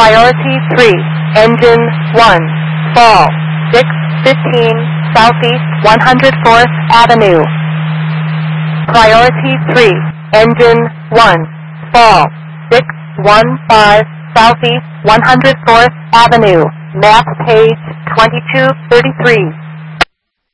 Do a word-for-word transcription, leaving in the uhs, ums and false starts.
Priority three, engine one, fall, six fifteen Southeast one hundred fourth Avenue. Priority three, engine one, fall, six one five Southeast one hundred fourth Avenue, map page twenty-two thirty-three.